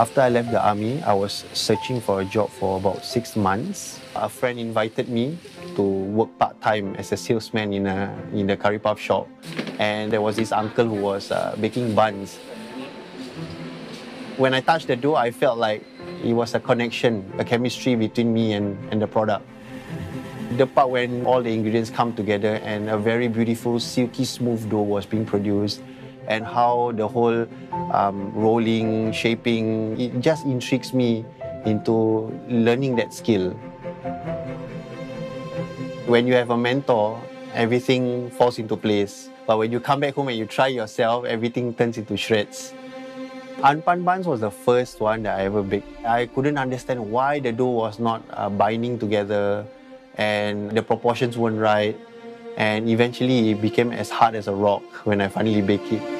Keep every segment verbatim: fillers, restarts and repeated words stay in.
After I left the army, I was searching for a job for about six months. A friend invited me to work part-time as a salesman in a in the curry puff shop. And there was this uncle who was uh, baking buns. When I touched the dough, I felt like it was a connection, a chemistry between me and, and the product. The part when all the ingredients come together and a very beautiful, silky, smooth dough was being produced, and how the whole um, rolling, shaping, it just intrigues me into learning that skill. When you have a mentor, everything falls into place. But when you come back home and you try yourself, everything turns into shreds. Unpan buns was the first one that I ever baked. I couldn't understand why the dough was not uh, binding together and the proportions weren't right. And eventually it became as hard as a rock when I finally baked it.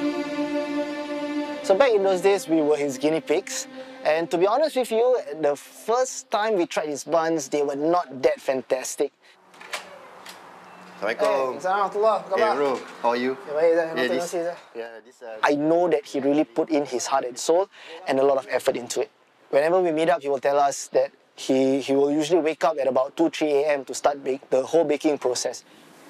So back in those days, we were his guinea pigs. And to be honest with you, the first time we tried his buns, they were not that fantastic. Assalamualaikum. Hey, hey bro, how are you? Yeah, this, yeah, this, uh... I know that he really put in his heart and soul and a lot of effort into it. Whenever we meet up, he will tell us that he, he will usually wake up at about two, three A M to start bake, the whole baking process.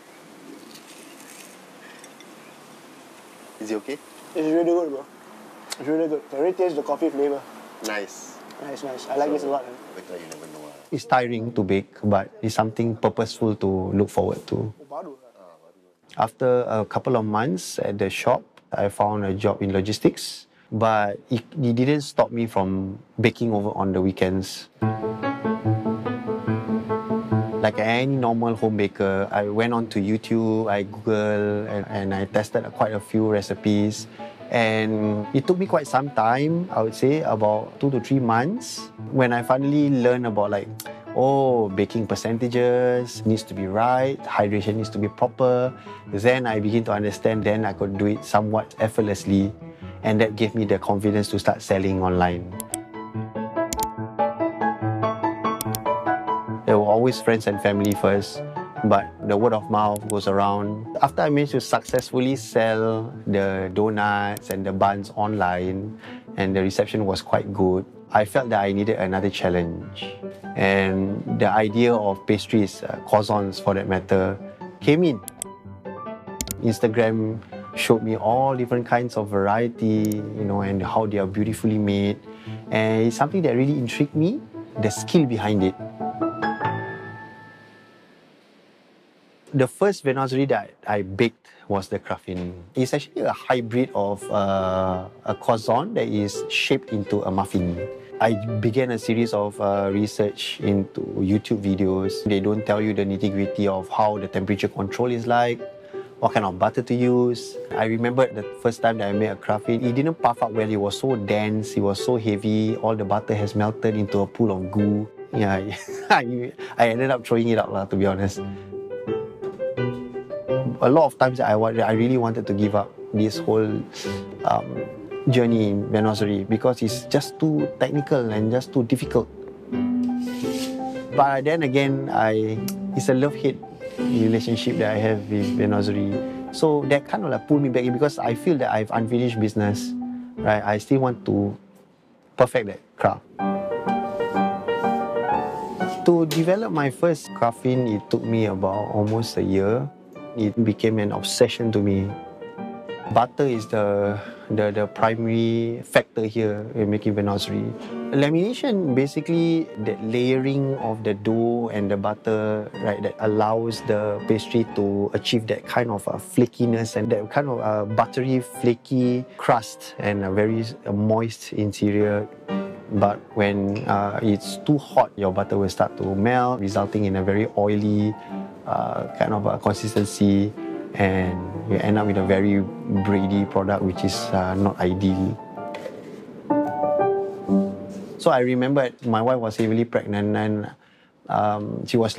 Is it okay? It's really good, bro. It's really good. I really taste the coffee flavor. Nice. Nice, nice. I like so, this a lot. Man. Better you never know. It's tiring to bake, but it's something purposeful to look forward to. After a couple of months at the shop, I found a job in logistics, but it, it didn't stop me from baking over on the weekends. Like any normal home baker, I went on to YouTube, I Googled, and, and I tested quite a few recipes. And it took me quite some time, I would say, about two to three months, when I finally learned about like, oh, baking percentages needs to be right, hydration needs to be proper. Then I begin to understand, then I could do it somewhat effortlessly. And that gave me the confidence to start selling online. There were always friends and family first, but the word of mouth goes around. After I managed to successfully sell the donuts and the buns online, and the reception was quite good, I felt that I needed another challenge. And the idea of pastries, uh, croissants for that matter, came in. Instagram showed me all different kinds of variety, you know, and how they are beautifully made. And it's something that really intrigued me, the skill behind it. The first viennoiserie that I baked was the Craffin. It's actually a hybrid of uh, a croissant that is shaped into a muffin. I began a series of uh, research into YouTube videos. They don't tell you the nitty-gritty of how the temperature control is like, what kind of butter to use. I remember the first time that I made a Craffin, it didn't puff up well. It was so dense, it was so heavy, all the butter has melted into a pool of goo. Yeah, I ended up throwing it out, lah, to be honest. A lot of times I, I really wanted to give up this whole um, journey in viennoiserie because it's just too technical and just too difficult. But then again, I it's a love-hate relationship that I have with viennoiserie. So that kind of like pulled me back in because I feel that I have unfinished business. Right? I still want to perfect that craft. To develop my first Craffin, it took me about almost a year. It became an obsession to me. Butter is the, the, the primary factor here in making viennoiserie. Lamination, basically the layering of the dough and the butter, right, that allows the pastry to achieve that kind of uh, flakiness and that kind of uh, buttery, flaky crust and a very uh, moist interior. But when uh, it's too hot, your butter will start to melt, resulting in a very oily uh, kind of a consistency, and you end up with a very bready product, which is uh, not ideal. So I remember my wife was heavily pregnant, and um, she was